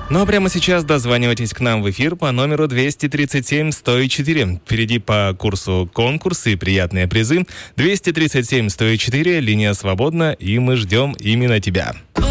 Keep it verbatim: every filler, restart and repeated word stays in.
Ну а прямо сейчас дозванивайтесь к нам в эфир по номеру двести тридцать семь сто четыре. Впереди по курсу конкурсы и приятные призы. двести тридцать семь сто четыре, линия свободна, и мы ждем именно тебя.